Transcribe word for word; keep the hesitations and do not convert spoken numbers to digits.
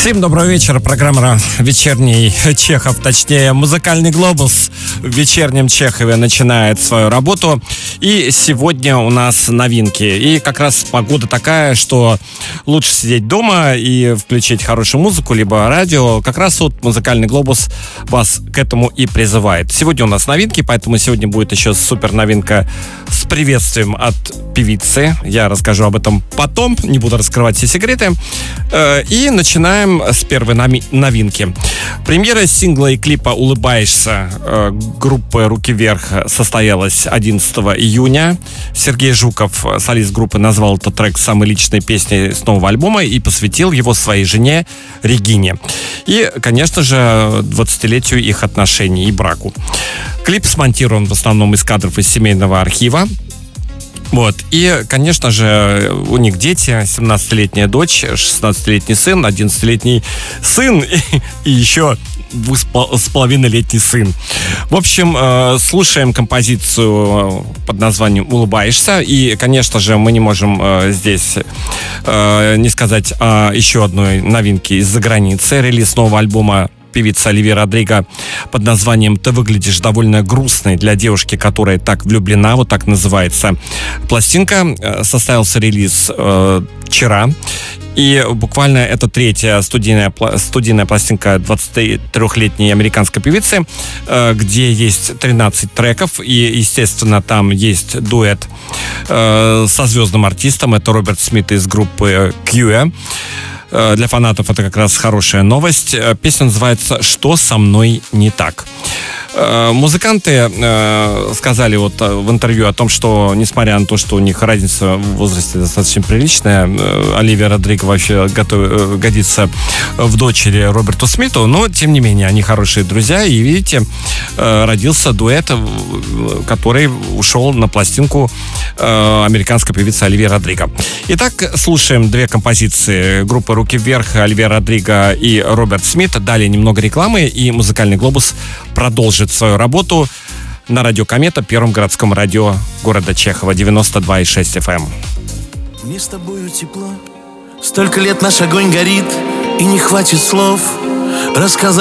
Всем доброго вечера. Программа «Вечерний Чехов», точнее «Музыкальный глобус» в вечернем Чехове начинает свою работу. И сегодня у нас новинки. И как раз погода такая, что лучше сидеть дома и включить хорошую музыку, либо радио. Как раз вот «Музыкальный глобус» вас к этому и призывает. Сегодня у нас новинки, поэтому сегодня будет еще супер новинка с приветствием от певицы. Я расскажу об этом потом, не буду раскрывать все секреты. И начинаем с первой новинки. Премьера сингла и клипа «Улыбаешься» группы «Руки вверх» состоялась одиннадцатого июня. Сергей Жуков, солист группы, назвал этот трек самой личной песней с нового альбома и посвятил его своей жене Регине. И, конечно же, двадцатилетию их отношений и браку. Клип смонтирован в основном из кадров из семейного архива. Вот. И, конечно же, у них дети, семнадцатилетняя дочь, шестнадцатилетний сын, одиннадцатилетний сын и, и еще двух с половиной летний сын. В общем, э, слушаем композицию под названием «Улыбаешься». И, конечно же, мы не можем э, здесь э, не сказать о еще одной новинке из-за границы. Релиз нового альбома певица Оливия Родриго под названием «Ты выглядишь довольно грустной для девушки, которая так влюблена». Вот так называется пластинка. Состоялся релиз э, вчера. И буквально это третья студийная, студийная пластинка двадцатитрёхлетней американской певицы, э, где есть тринадцать треков. И, естественно, там есть дуэт э, со звездным артистом. Это Роберт Смит из группы Кьюэ. Для фанатов это как раз хорошая новость. Песня называется «Что со мной не так?». Музыканты сказали вот в интервью о том, что несмотря на то, что у них разница в возрасте достаточно приличная, Оливия Родриго вообще готов, годится в дочери Роберту Смиту, но тем не менее они хорошие друзья, и видите, родился дуэт, который ушел на пластинку американской певицы Оливии Родриго. Итак, слушаем две композиции группы «Руки вверх», Оливия Родриго и Роберт Смит. Далее немного рекламы, и «Музыкальный глобус» продолжит свою работу на радио «Комета», первом городском радио города Чехова, девяносто два и шесть эф эм. Мне с тобою тепло, столько лет наш огонь горит, и не хватит слов рассказать.